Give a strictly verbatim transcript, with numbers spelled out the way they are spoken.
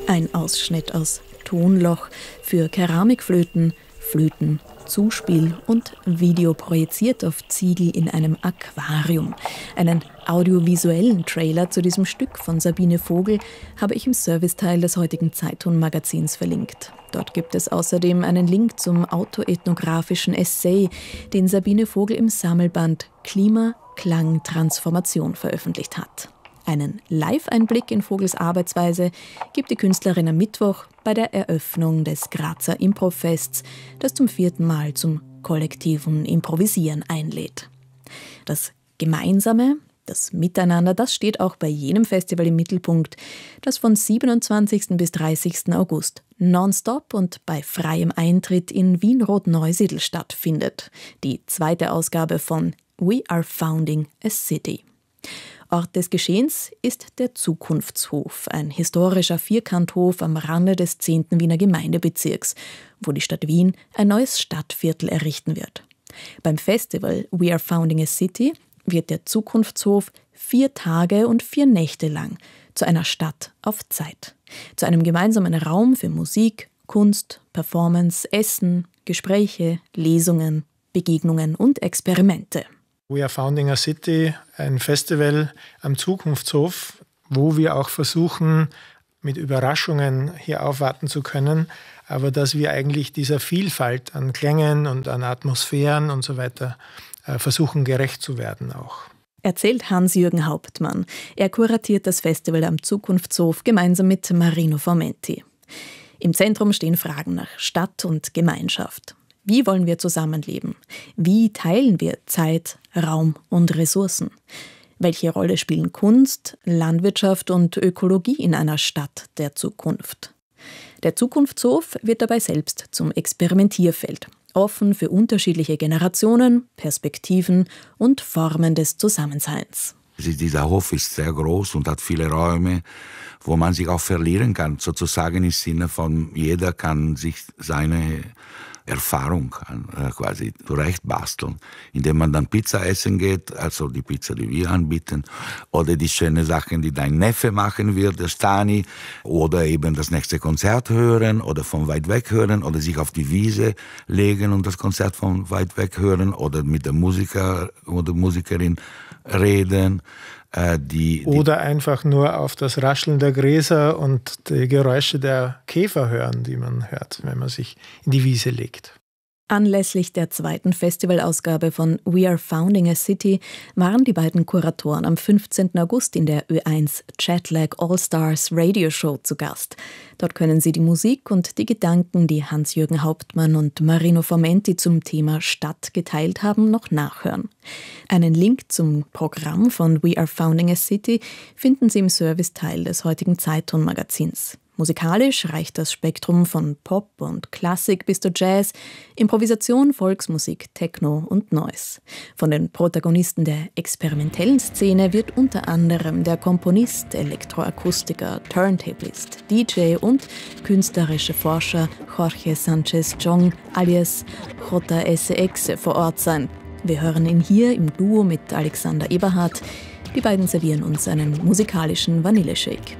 Ein Ausschnitt aus Tonloch für Keramikflöten, Flöten, Zuspiel und Video projiziert auf Ziegel in einem Aquarium. Einen audiovisuellen Trailer zu diesem Stück von Sabine Vogel habe ich im Serviceteil des heutigen Zeitung-Magazins verlinkt. Dort gibt es außerdem einen Link zum autoethnografischen Essay, den Sabine Vogel im Sammelband Klima, Klang, Transformation veröffentlicht hat. Einen Live-Einblick in Vogels Arbeitsweise gibt die Künstlerin am Mittwoch bei der Eröffnung des Grazer Improfests, das zum vierten Mal zum kollektiven Improvisieren einlädt. Das Gemeinsame, das Miteinander, das steht auch bei jenem Festival im Mittelpunkt, das von siebenundzwanzigsten bis dreißigsten August nonstop und bei freiem Eintritt in Wien-Rot-Neusiedl stattfindet. Die zweite Ausgabe von We Are Founding a City. Ort des Geschehens ist der Zukunftshof, ein historischer Vierkanthof am Rande des zehnten Wiener Gemeindebezirks, wo die Stadt Wien ein neues Stadtviertel errichten wird. Beim Festival We Are Founding a City wird der Zukunftshof vier Tage und vier Nächte lang zu einer Stadt auf Zeit. Zu einem gemeinsamen Raum für Musik, Kunst, Performance, Essen, Gespräche, Lesungen, Begegnungen und Experimente. We Are Founding a City, ein Festival am Zukunftshof, wo wir auch versuchen, mit Überraschungen hier aufwarten zu können, aber dass wir eigentlich dieser Vielfalt an Klängen und an Atmosphären und so weiter äh, versuchen, gerecht zu werden auch. Erzählt Hans-Jürgen Hauptmann. Er kuratiert das Festival am Zukunftshof gemeinsam mit Marino Formenti. Im Zentrum stehen Fragen nach Stadt und Gemeinschaft. Wie wollen wir zusammenleben? Wie teilen wir Zeit, Raum und Ressourcen? Welche Rolle spielen Kunst, Landwirtschaft und Ökologie in einer Stadt der Zukunft? Der Zukunftshof wird dabei selbst zum Experimentierfeld, offen für unterschiedliche Generationen, Perspektiven und Formen des Zusammenseins. Dieser Hof ist sehr groß und hat viele Räume, wo man sich auch verlieren kann, sozusagen im Sinne von, jeder kann sich seine Erfahrung äh, quasi zurechtbasteln, indem man dann Pizza essen geht, also die Pizza, die wir anbieten, oder die schönen Sachen, die dein Neffe machen wird, der Stani, oder eben das nächste Konzert hören oder von weit weg hören oder sich auf die Wiese legen und das Konzert von weit weg hören oder mit dem Musiker oder Musikerin reden. Die, die Oder einfach nur auf das Rascheln der Gräser und die Geräusche der Käfer hören, die man hört, wenn man sich in die Wiese legt. Anlässlich der zweiten Festivalausgabe von We Are Founding a City waren die beiden Kuratoren am fünfzehnten August in der Ö eins Jetlag All-Stars Radio Show zu Gast. Dort können Sie die Musik und die Gedanken, die Hans-Jürgen Hauptmann und Marino Formenti zum Thema Stadt geteilt haben, noch nachhören. Einen Link zum Programm von We Are Founding a City finden Sie im Serviceteil des heutigen Zeitung-Magazins. Musikalisch reicht das Spektrum von Pop und Klassik bis zu Jazz, Improvisation, Volksmusik, Techno und Noise. Von den Protagonisten der experimentellen Szene wird unter anderem der Komponist, Elektroakustiker, Turntablist, D J und künstlerische Forscher Jorge Sanchez Jong alias J S X vor Ort sein. Wir hören ihn hier im Duo mit Alexander Eberhardt. Die beiden servieren uns einen musikalischen Vanilleshake.